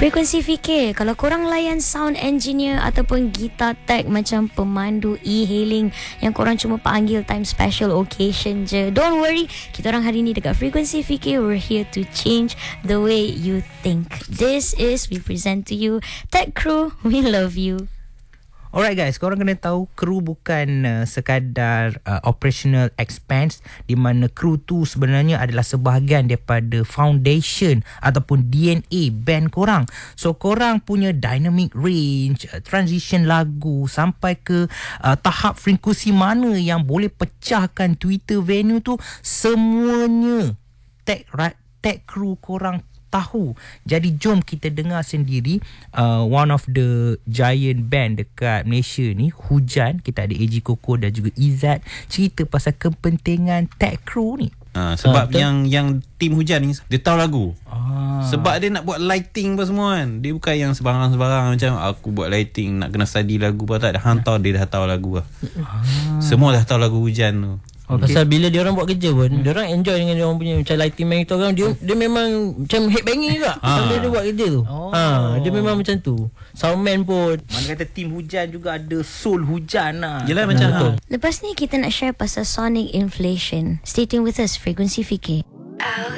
Frekuensi fikir, kalau korang layan sound engineer ataupun guitar tech macam pemandu e-hailing yang korang cuma panggil time special occasion je, don't worry, kita orang hari ni dekat Frekuensi fikir, we're here to change the way you think. This is, we present to you Tech Crew, we love you. Alright guys, korang kena tahu kru bukan sekadar operational expense, di mana kru tu sebenarnya adalah sebahagian daripada foundation ataupun DNA band korang. So korang punya dynamic range, transition lagu sampai ke tahap frekuensi mana yang boleh pecahkan Twitter venue tu, semuanya tech crew korang tahu. Jadi jom kita dengar sendiri one of the giant band dekat Malaysia ni, Hujan. Kita ada AG Koko dan juga Izzat cerita pasal kepentingan tech crew ni. Sebab yang tim Hujan ni dia tahu lagu. Sebab dia nak buat lighting apa semua kan. Dia bukan yang sebarang-sebarang macam aku buat lighting nak kena study lagu apa tak. Dia dah tahu lagu lah. Semua dah tahu lagu Hujan tu. Pasal bila dia orang buat kerja pun, dia orang enjoy dengan dia orang punya macam lighting man itu orang, dia memang macam headbanging juga sambil dia buat kerja tu. Dia memang macam tu. Soundman pun, mana kata tim Hujan juga ada soul Hujan lah. Yelah macam Lepas ni kita nak share pasal sonic inflation. Stay tuned with us, Frekuensi fikir.